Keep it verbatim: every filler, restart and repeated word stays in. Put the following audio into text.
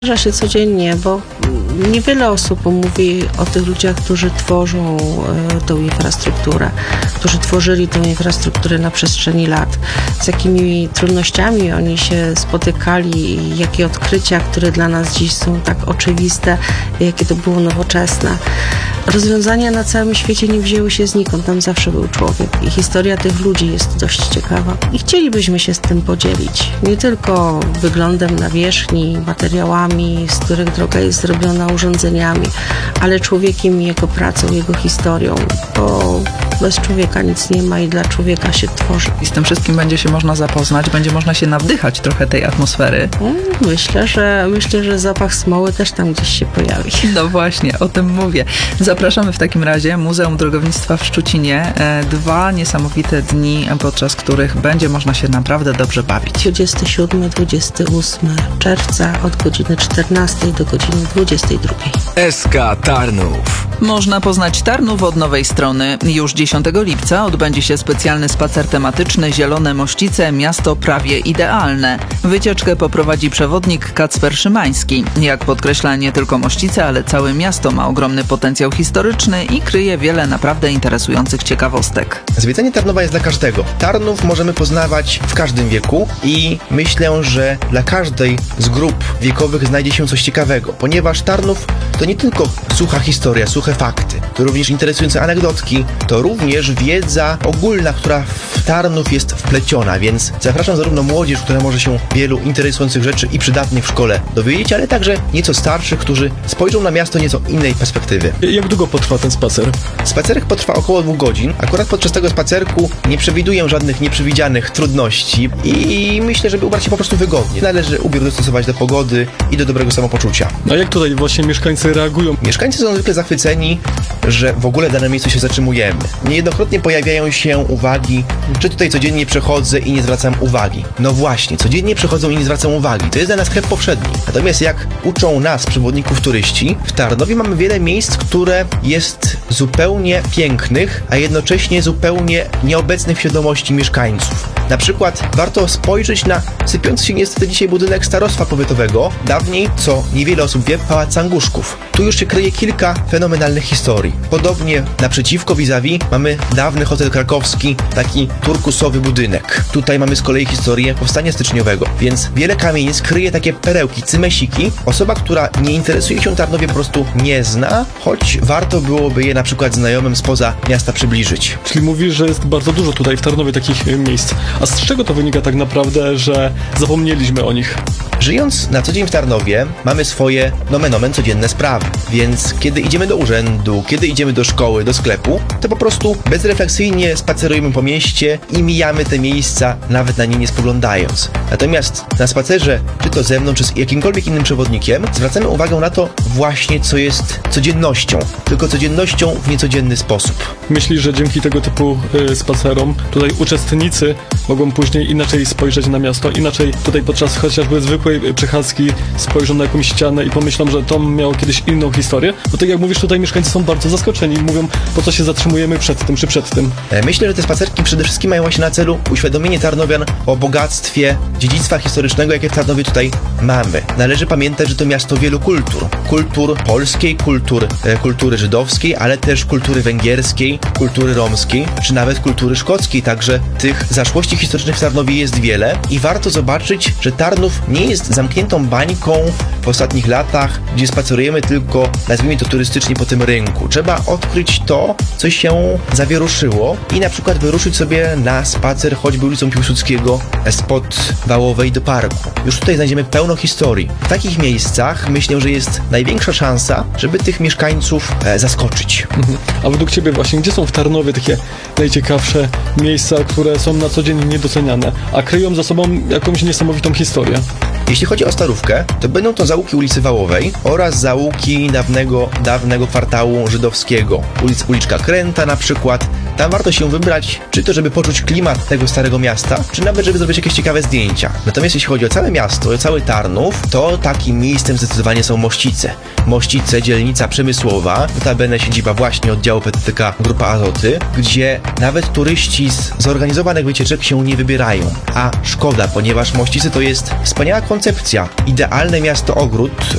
Zdarza się codziennie, bo niewiele osób mówi o tych ludziach, którzy tworzą e, tą infrastrukturę, którzy tworzyli tę infrastrukturę na przestrzeni lat, z jakimi trudnościami oni się spotykali i jakie odkrycia, które dla nas dziś są tak oczywiste, jakie to było nowoczesne. Rozwiązania na całym świecie nie wzięły się znikąd, tam zawsze był człowiek i historia tych ludzi jest dość ciekawa i chcielibyśmy się z tym podzielić. Nie tylko wyglądem nawierzchni, materiałami, z których droga jest zrobiona, urządzeniami, ale człowiekiem i jego pracą, jego historią, bo bez człowieka nic nie ma i dla człowieka się tworzy. I z tym wszystkim będzie się można zapoznać, będzie można się nawdychać trochę tej atmosfery. Myślę, że myślę, że zapach smoły też tam gdzieś się pojawi. No właśnie, o tym mówię. Zapraszamy w takim razie Muzeum Drogownictwa w Szczucinie. Dwa niesamowite dni, podczas których będzie można się naprawdę dobrze bawić. dwudziestego siódmego do dwudziestego ósmego czerwca od godziny czternastej do godziny dwudziestej drugiej. S K Tarnów. Można poznać Tarnów od nowej strony. Już dziesiątego lipca odbędzie się specjalny spacer tematyczny Zielone Mościce – Miasto prawie idealne. Wycieczkę poprowadzi przewodnik Kacper Szymański. Jak podkreśla, nie tylko Mościce, ale całe miasto ma ogromny potencjał historyczny i kryje wiele naprawdę interesujących ciekawostek. Zwiedzanie Tarnowa jest dla każdego. Tarnów możemy poznawać w każdym wieku i myślę, że dla każdej z grup wiekowych znajdzie się coś ciekawego, ponieważ Tarnów to nie tylko sucha historia, suche fakty, to również interesujące anegdotki, to również wiedza ogólna, która w Tarnów jest wpleciona, więc zapraszam zarówno młodzież, która może się wielu interesujących rzeczy i przydatnych w szkole dowiedzieć, ale także nieco starszych, którzy spojrzą na miasto nieco innej perspektywy. Jak długo potrwa ten spacer? Spacerek potrwa około dwóch godzin. Akurat podczas tego spacerku nie przewiduję żadnych nieprzewidzianych trudności i myślę, żeby ubrać się po prostu wygodnie. Należy ubiór dostosować do pogody i do dobrego samopoczucia. A jak tutaj właśnie mieszkańcy reagują? Mieszkańcy są zwykle zachwyceni, że w ogóle w danym miejscu się zatrzymujemy. Niejednokrotnie pojawiają się uwagi, czy tutaj codziennie przechodzę i nie zwracam uwagi. No właśnie, codziennie przechodzą i nie zwracam uwagi. To jest dla nas chleb powszedni. Natomiast jak uczą nas przewodników turyści, w Tarnowie mamy wiele miejsc, które jest zupełnie pięknych, a jednocześnie zupełnie nieobecnych w świadomości mieszkańców. Na przykład warto spojrzeć na sypiący się niestety dzisiaj budynek starostwa powiatowego, dawniej, co niewiele osób wie, Pałac Sanguszków. Tu już się kryje kilka fenomenalnych historii. Podobnie naprzeciwko vis-a-vis mamy dawny hotel krakowski, taki turkusowy budynek. Tutaj mamy z kolei historię powstania styczniowego, więc wiele kamienic kryje takie perełki, cymesiki. Osoba, która nie interesuje się Tarnowie, po prostu nie zna, choć warto byłoby je na przykład znajomym spoza miasta przybliżyć. Czyli mówisz, że jest bardzo dużo tutaj w Tarnowie takich y, miejsc. A z czego to wynika tak naprawdę, że zapomnieliśmy o nich? Żyjąc na co dzień w Tarnowie, mamy swoje nomen omen codzienne sprawy, więc kiedy idziemy do urzędu, kiedy idziemy do szkoły, do sklepu, to po prostu bezrefleksyjnie spacerujemy po mieście i mijamy te miejsca, nawet na nie nie spoglądając. Natomiast na spacerze, czy to ze mną, czy z jakimkolwiek innym przewodnikiem, zwracamy uwagę na to właśnie, co jest codziennością, tylko codziennością w niecodzienny sposób. Myślisz, że dzięki tego typu y, spacerom tutaj uczestnicy mogą później inaczej spojrzeć na miasto, inaczej tutaj podczas chociażby zwykłej przechadzki spojrzą na jakąś ścianę i pomyślą, że to miało kiedyś inną historię? Bo tak jak mówisz, tutaj mieszkańcy są bardzo zaskoczeni i mówią, po co się zatrzymujemy przed tym czy przed tym. Myślę, że te spacerki przede wszystkim mają właśnie na celu uświadomienie Tarnowian o bogactwie dziedzictwa historycznego, jakie w Tarnowie tutaj mamy. Należy pamiętać, że to miasto wielu kultur. Kultur polskiej, kultur, e, kultury żydowskiej, ale też kultury węgierskiej, kultury romskiej, czy nawet kultury szkockiej. Także tych zaszłości historycznych w Tarnowie jest wiele i warto zobaczyć, że Tarnów nie jest zamkniętą bańką w ostatnich latach, gdzie spacerujemy tylko, nazwijmy to turystycznie, po tym rynku. Trzeba odkryć to, co się zawieruszyło i na przykład wyruszyć sobie na spacer choćby ulicą Piłsudskiego spod Wałowej do parku. Już tutaj znajdziemy pełno historii. W takich miejscach myślę, że jest największa szansa, żeby tych mieszkańców e, zaskoczyć. Mhm. A według Ciebie właśnie, gdzie są w Tarnowie takie najciekawsze miejsca, które są na co dzień niedoceniane, a kryją za sobą jakąś niesamowitą historię? Jeśli chodzi o Starówkę, to będą to zaułki ulicy Wałowej oraz zaułki dawnego, dawnego kwartału żydowskiego. Ulic, uliczka Kręta na przykład. Tam warto się wybrać, czy to żeby poczuć klimat tego starego miasta, czy nawet żeby zrobić jakieś ciekawe zdjęcia. Natomiast jeśli chodzi o całe miasto, o cały Tarnów, to takim miejscem zdecydowanie są Mościce. Mościce, dzielnica przemysłowa, notabene siedziba właśnie oddziału P T T K Grupa Azoty, gdzie nawet turyści z zorganizowanych wycieczek się nie wybierają. A szkoda, ponieważ Mościce to jest wspaniała koncepcja. Idealne miasto ogród,